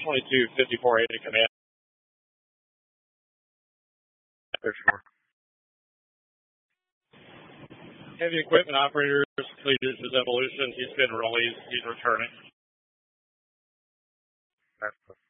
2254A to command. For sure. Heavy equipment operators completed his evolution. He's been released. He's returning. That's